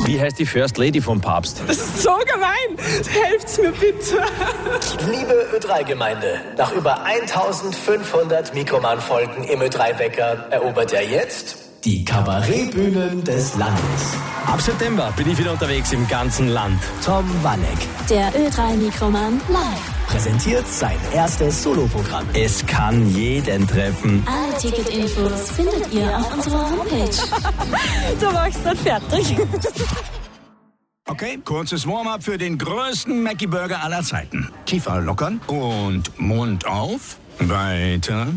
Wie heißt die First Lady vom Papst? Das ist so gemein. Helft's mir bitte. Liebe Ö3-Gemeinde, nach über 1500 Mikroman-Folgen im Ö3-Wecker erobert er jetzt die Kabarettbühnen des Landes. Ab September bin ich wieder unterwegs im ganzen Land. Tom Wanneck Der Ö3-Mikroman live. präsentiert sein erstes Soloprogramm. Es kann jeden treffen. Alle Ticketinfos findet ihr auf unserer Homepage. Du machst dann fertig. Okay, kurzes Warm-up für den größten Mackie-Burger aller Zeiten. Kiefer lockern und Mund auf. Weiter,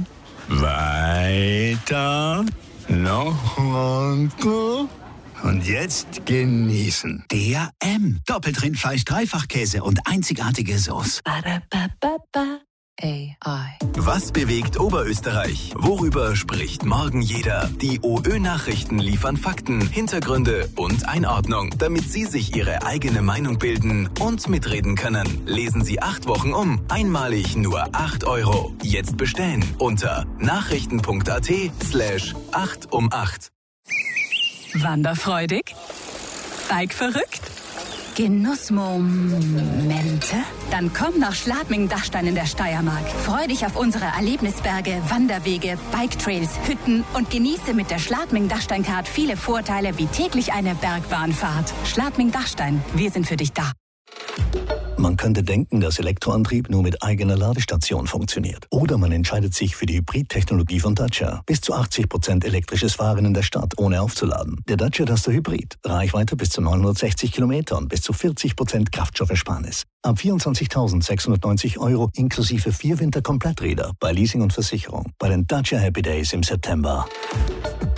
weiter, noch runter. Und jetzt genießen. Der M. Doppelt Rindfleisch, Dreifachkäse und einzigartige Sauce. AI. Was bewegt Oberösterreich? Worüber spricht morgen jeder? Die OÖ-Nachrichten liefern Fakten, Hintergründe und Einordnung, damit Sie sich Ihre eigene Meinung bilden und mitreden können. Lesen Sie 8 Wochen um. Einmalig nur 8 €. Jetzt bestellen unter nachrichten.at/8 um 8. Wanderfreudig? Bikeverrückt? Genussmomente? Dann komm nach Schladming-Dachstein in der Steiermark. Freu dich auf unsere Erlebnisberge, Wanderwege, Biketrails, Hütten und genieße mit der Schladming-Dachstein-Card viele Vorteile wie täglich eine Bergbahnfahrt. Schladming-Dachstein, wir sind für dich da. Man könnte denken, dass Elektroantrieb nur mit eigener Ladestation funktioniert. Oder man entscheidet sich für die Hybrid-Technologie von Dacia. Bis zu 80% elektrisches Fahren in der Stadt, ohne aufzuladen. Der Dacia Duster Hybrid. Reichweite bis zu 960 Kilometer und bis zu 40% Kraftstoffersparnis. Ab 24.690 € inklusive 4 Winterkompletträder bei Leasing und Versicherung. Bei den Dacia Happy Days im September.